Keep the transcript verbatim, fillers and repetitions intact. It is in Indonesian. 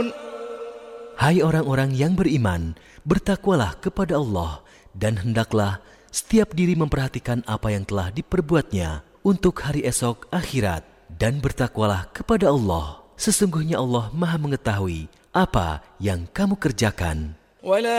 Hai orang-orang yang beriman, bertakwalah kepada Allah, dan hendaklah setiap diri memperhatikan apa yang telah diperbuatnya untuk hari esok akhirat, dan bertakwalah kepada Allah. Sesungguhnya Allah Maha mengetahui apa yang kamu kerjakan.